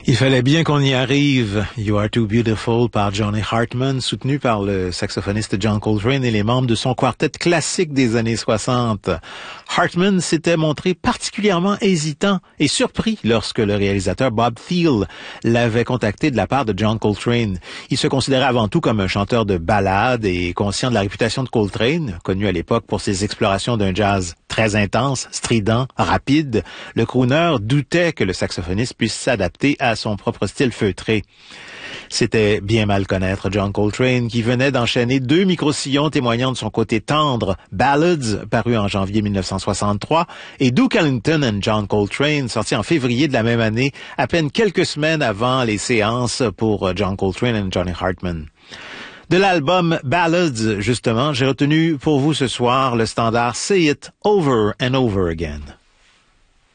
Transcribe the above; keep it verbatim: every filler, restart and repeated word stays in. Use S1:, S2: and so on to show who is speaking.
S1: Il fallait bien qu'on y arrive. You Are Too Beautiful par Johnny Hartman, soutenu par le saxophoniste John Coltrane et les membres de son quartet classique des années soixante. Hartman s'était montré particulièrement hésitant et surpris lorsque le réalisateur Bob Thiele l'avait contacté de la part de John Coltrane. Il se considérait avant tout comme un chanteur de ballades et conscient de la réputation de Coltrane, connu à l'époque pour ses explorations d'un jazz très intense, strident, rapide. Le crooner doutait que le saxophoniste puisse s'adapter à son propre style feutré. C'était bien mal connaître John Coltrane, qui venait d'enchaîner deux micro-sillons témoignant de son côté tendre, Ballads, paru en janvier mille neuf cent soixante-trois, et Duke Ellington and John Coltrane, sorti en février de la même année, à peine quelques semaines avant les séances pour John Coltrane et Johnny Hartman. De l'album Ballads, justement, j'ai retenu pour vous ce soir le standard Say It Over and Over Again.